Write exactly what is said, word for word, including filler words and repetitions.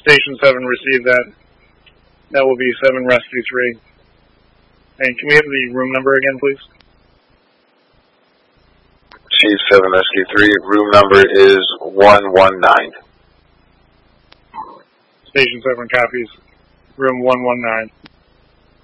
Station seven received that. That will be seven Rescue three. And can we have the room number again, please? Chief seven Rescue three, room number is one one nine. Station seven copies. Room one one nine.